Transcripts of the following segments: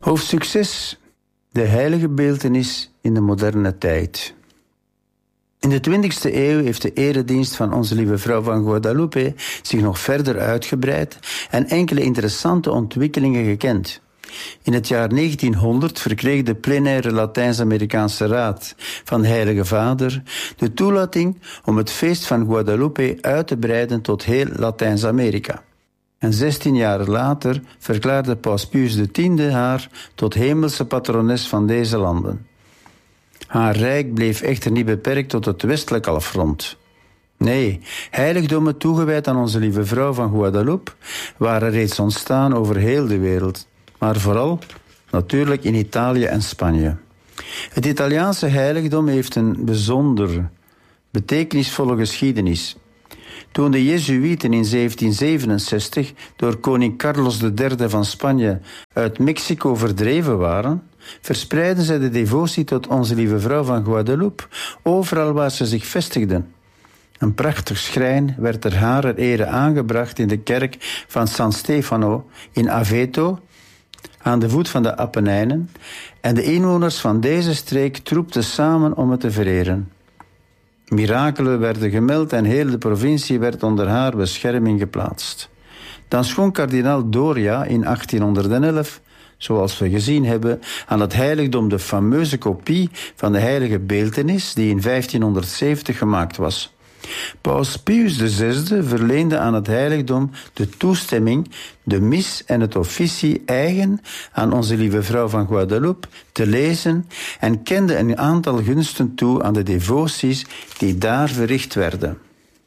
Hoofdstuk 6. De heilige beeltenis in de moderne tijd. In de 20e eeuw heeft de eredienst van Onze Lieve Vrouw van Guadalupe zich nog verder uitgebreid en enkele interessante ontwikkelingen gekend. In het jaar 1900 verkreeg de plenaire Latijns-Amerikaanse Raad van de Heilige Vader de toelating om het feest van Guadalupe uit te breiden tot heel Latijns-Amerika. En 16 jaar later verklaarde Paus Pius X haar tot hemelse patrones van deze landen. Haar rijk bleef echter niet beperkt tot het westelijk halfrond. Nee, heiligdommen toegewijd aan Onze Lieve Vrouw van Guadalupe waren reeds ontstaan over heel de wereld, maar vooral natuurlijk in Italië en Spanje. Het Italiaanse heiligdom heeft een bijzonder, betekenisvolle geschiedenis. Toen de Jezuïeten in 1767 door koning Carlos III van Spanje uit Mexico verdreven waren, verspreidden zij de devotie tot Onze Lieve Vrouw van Guadalupe overal waar ze zich vestigden. Een prachtig schrijn werd ter harer ere aangebracht in de kerk van San Stefano in Aveto, aan de voet van de Appenijnen, en de inwoners van deze streek troepten samen om het te vereren. Mirakelen werden gemeld en heel de provincie werd onder haar bescherming geplaatst. Dan schonk kardinaal Doria in 1811, zoals we gezien hebben, aan het heiligdom de fameuze kopie van de heilige beeltenis die in 1570 gemaakt was. Paus Pius VI verleende aan het heiligdom de toestemming de mis en het officie eigen aan Onze Lieve Vrouw van Guadalupe te lezen en kende een aantal gunsten toe aan de devoties die daar verricht werden.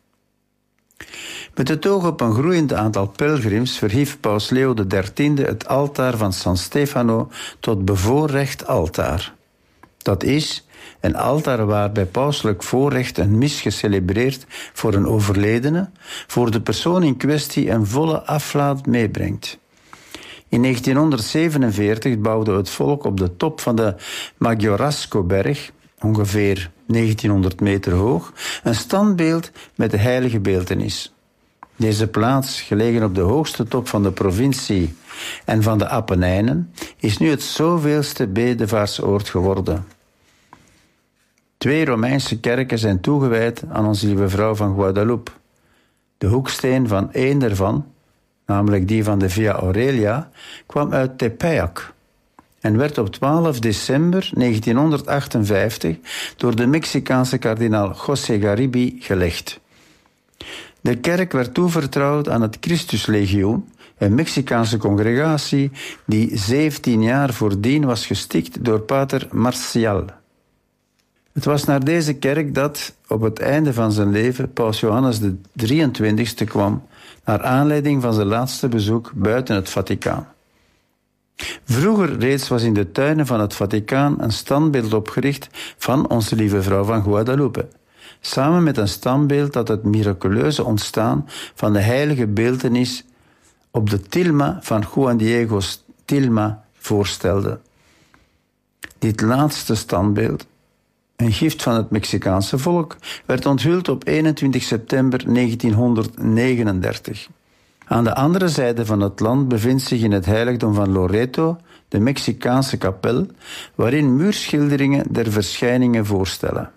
Met het oog op een groeiend aantal pelgrims verhief Paus Leo XIII het altaar van San Stefano tot bevoorrecht altaar. Dat is een altaar waar bij pauselijk voorrecht een mis gecelebreerd voor een overledene, voor de persoon in kwestie een volle aflaat meebrengt. In 1947 bouwde het volk op de top van de Maggiorasco-berg, ongeveer 1900 meter hoog, een standbeeld met de heilige beeltenis. Deze plaats, gelegen op de hoogste top van de provincie en van de Appenijnen, is nu het zoveelste bedevaartsoord geworden. 2 Romeinse kerken zijn toegewijd aan Onze Lieve Vrouw van Guadalupe. De hoeksteen van één daarvan, namelijk die van de Via Aurelia, kwam uit Tepeyac en werd op 12 december 1958 door de Mexicaanse kardinaal José Garibi gelegd. De kerk werd toevertrouwd aan het Christuslegioen, een Mexicaanse congregatie die 17 jaar voordien was gesticht door pater Marcial. Het was naar deze kerk dat, op het einde van zijn leven, Paus Johannes XXIII kwam, naar aanleiding van zijn laatste bezoek buiten het Vaticaan. Vroeger reeds was in de tuinen van het Vaticaan een standbeeld opgericht van Onze Lieve Vrouw van Guadalupe, samen met een standbeeld dat het miraculeuze ontstaan van de heilige beeltenis op de tilma van Juan Diego's tilma voorstelde. Dit laatste standbeeld, een gift van het Mexicaanse volk, werd onthuld op 21 september 1939. Aan de andere zijde van het land bevindt zich in het heiligdom van Loreto de Mexicaanse kapel, waarin muurschilderingen der verschijningen voorstellen.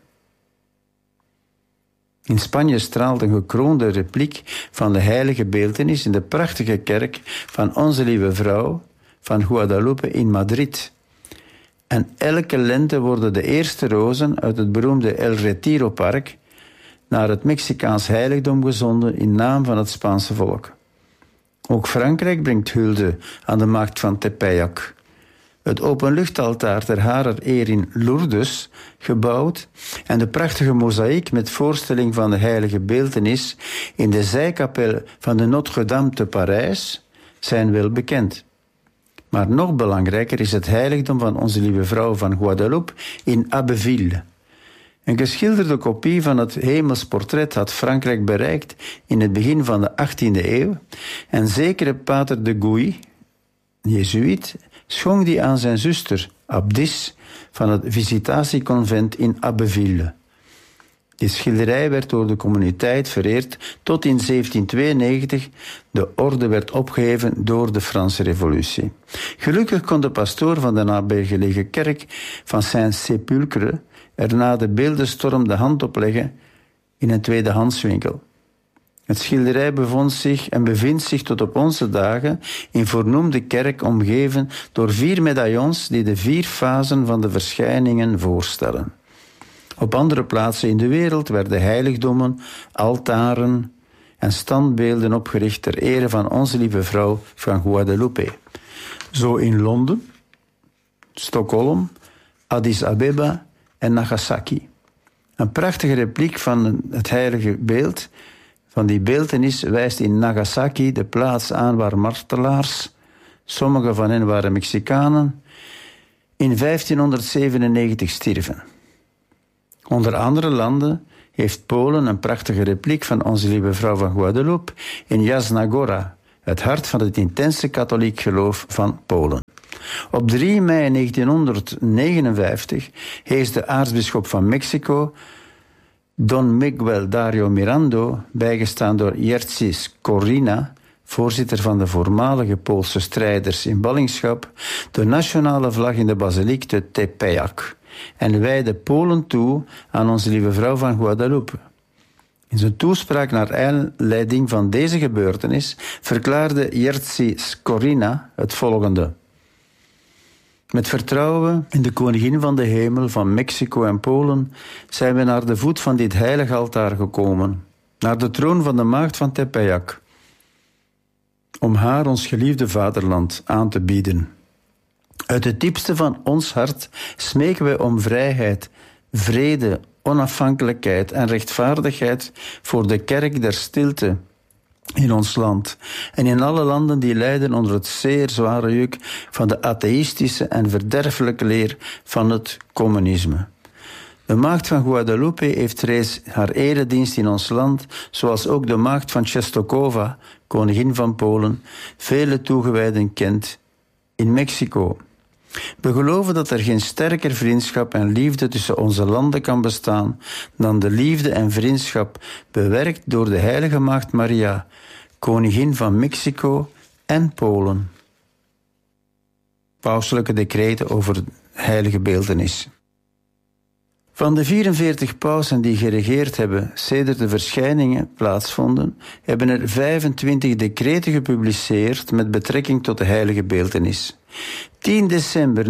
In Spanje straalt een gekroonde repliek van de heilige beeltenis in de prachtige kerk van Onze Lieve Vrouw van Guadalupe in Madrid. En elke lente worden de eerste rozen uit het beroemde El Retiro Park naar het Mexicaans heiligdom gezonden in naam van het Spaanse volk. Ook Frankrijk brengt hulde aan de maagd van Tepeyac. Het openluchtaltaar ter harer eer in Lourdes, gebouwd, en de prachtige mozaïek met voorstelling van de heilige beeltenis in de zijkapel van de Notre-Dame te Parijs zijn wel bekend. Maar nog belangrijker is het heiligdom van Onze Lieve Vrouw van Guadalupe in Abbeville. Een geschilderde kopie van het hemelsportret had Frankrijk bereikt in het begin van de 18e eeuw en zekere pater de Gouy, Jezuïet, schonk die aan zijn zuster, abdis van het visitatieconvent in Abbeville. Die schilderij werd door de communiteit vereerd tot in 1792 de orde werd opgeheven door de Franse Revolutie. Gelukkig kon de pastoor van de nabijgelegen kerk van Saint-Sépulcre er na de beeldenstorm de hand op leggen in een tweedehandswinkel. Het schilderij bevond zich en bevindt zich tot op onze dagen in voornoemde kerk omgeven door 4 medaillons die de 4 fasen van de verschijningen voorstellen. Op andere plaatsen in de wereld werden heiligdommen, altaren en standbeelden opgericht ter ere van onze lieve vrouw van Guadeloupe. Zo in Londen, Stockholm, Addis Abeba en Nagasaki. Een prachtige repliek van het heilige beeld van die beeltenis wijst in Nagasaki de plaats aan waar martelaars, sommige van hen waren Mexicanen, in 1597 stierven. Onder andere landen heeft Polen een prachtige repliek van onze lieve vrouw van Guadeloupe in Jasna Gora, het hart van het intense katholiek geloof van Polen. Op 3 mei 1959 hees de aartsbisschop van Mexico, Don Miguel Dario Mirando, bijgestaan door Jerzy Skorina, voorzitter van de voormalige Poolse strijders in ballingschap, de nationale vlag in de basiliek te Tepeyac en wijde Polen toe aan onze lieve vrouw van Guadeloupe. In zijn toespraak naar aanleiding van deze gebeurtenis verklaarde Jerzy Skorina het volgende: met vertrouwen in de koningin van de hemel van Mexico en Polen zijn we naar de voet van dit heilig altaar gekomen, naar de troon van de maagd van Tepeyac, om haar ons geliefde vaderland aan te bieden. Uit het diepste van ons hart smeken wij om vrijheid, vrede, onafhankelijkheid en rechtvaardigheid voor de kerk der stilte in ons land en in alle landen die lijden onder het zeer zware juk van de atheïstische en verderfelijke leer van het communisme. De maagd van Guadeloupe heeft reeds haar eredienst in ons land, zoals ook de maagd van Częstochowa, koningin van Polen, vele toegewijden kent in Mexico. We geloven dat er geen sterker vriendschap en liefde tussen onze landen kan bestaan dan de liefde en vriendschap bewerkt door de heilige maagd Maria, koningin van Mexico en Polen. Pauselijke decreten over heilige beeltenis. Van de 44 pausen die geregeerd hebben sedert de verschijningen plaatsvonden, hebben er 25 decreten gepubliceerd met betrekking tot de heilige beeltenis. 10 december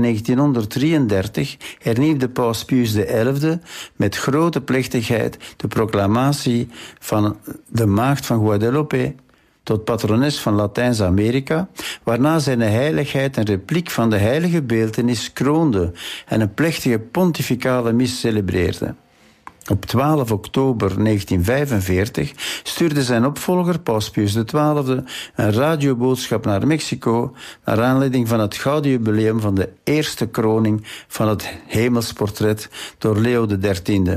1933 hernieuwde paus Pius XI met grote plechtigheid de proclamatie van de maagd van Guadeloupe tot patrones van Latijns-Amerika, waarna zijn heiligheid een repliek van de heilige beeltenis kroonde en een plechtige pontificale mis celebreerde. Op 12 oktober 1945 stuurde zijn opvolger, paus Pius XII, een radioboodschap naar Mexico naar aanleiding van het gouden jubileum van de eerste kroning van het hemelsportret door Leo XIII.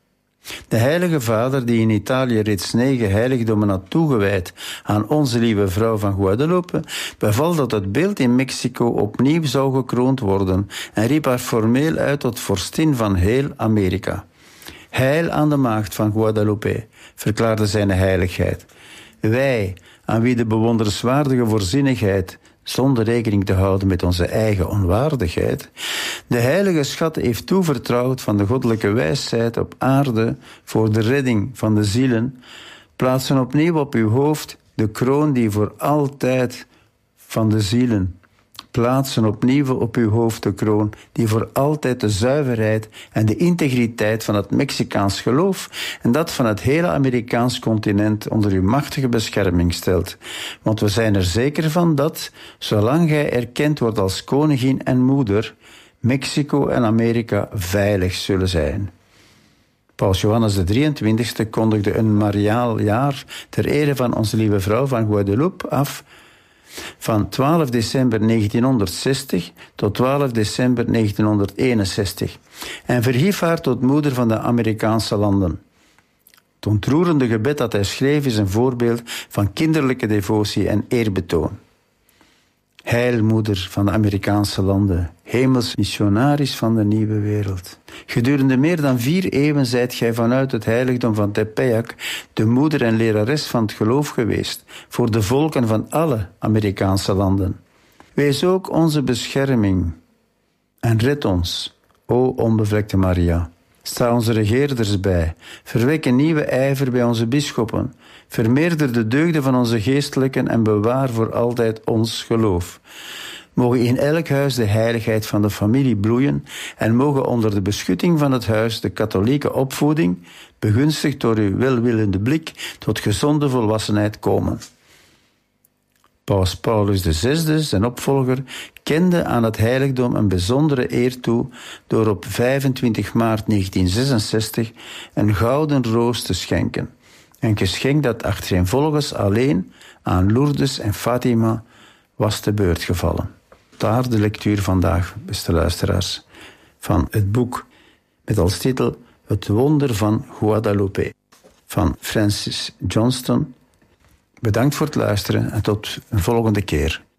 De heilige vader, die in Italië reeds 9 heiligdommen had toegewijd aan onze lieve vrouw van Guadeloupe, beval dat het beeld in Mexico opnieuw zou gekroond worden en riep haar formeel uit tot vorstin van heel Amerika. Heil aan de maagd van Guadeloupe, verklaarde zijn heiligheid. Wij, aan wie de bewonderenswaardige voorzienigheid, zonder rekening te houden met onze eigen onwaardigheid, de heilige schat heeft toevertrouwd van de goddelijke wijsheid op aarde voor de redding van de zielen, plaatsen opnieuw op uw hoofd de kroon die voor altijd van de zielen. Plaatsen opnieuw op uw hoofd de kroon die voor altijd de zuiverheid en de integriteit van het Mexicaans geloof en dat van het hele Amerikaans continent onder uw machtige bescherming stelt. Want we zijn er zeker van dat, zolang gij erkend wordt als koningin en moeder, Mexico en Amerika veilig zullen zijn. Paus Johannes XXIII kondigde een mariaal jaar ter ere van onze lieve vrouw van Guadeloupe af van 12 december 1960 tot 12 december 1961 en verhief haar tot moeder van de Amerikaanse landen. Het ontroerende gebed dat hij schreef is een voorbeeld van kinderlijke devotie en eerbetoon. Heil, moeder van de Amerikaanse landen, hemels missionaris van de nieuwe wereld. Gedurende meer dan 4 eeuwen zijt gij vanuit het heiligdom van Tepeyac de moeder en lerares van het geloof geweest voor de volken van alle Amerikaanse landen. Wees ook onze bescherming en red ons, o onbevlekte Maria. Sta onze regeerders bij, verwek een nieuwe ijver bij onze bisschoppen, vermeerder de deugden van onze geestelijken en bewaar voor altijd ons geloof. Mogen in elk huis de heiligheid van de familie bloeien en mogen onder de beschutting van het huis de katholieke opvoeding, begunstigd door uw welwillende blik, tot gezonde volwassenheid komen. Paus Paulus VI, zijn opvolger, kende aan het heiligdom een bijzondere eer toe door op 25 maart 1966 een gouden roos te schenken. Een geschenk dat achtereenvolgens alleen aan Lourdes en Fatima was te beurt gevallen. Daar de lectuur vandaag, beste luisteraars, van het boek met als titel Het wonder van Guadalupe van Francis Johnston. Bedankt voor het luisteren en tot een volgende keer.